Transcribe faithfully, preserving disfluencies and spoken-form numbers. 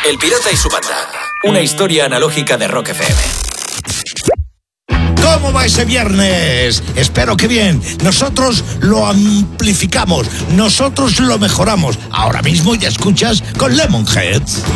El Pirata y su banda. Una historia analógica de Rock F M. ¿Cómo va ese viernes? Espero que bien. Nosotros lo amplificamos, nosotros lo mejoramos. Ahora mismo ya escuchas con Lemonheads.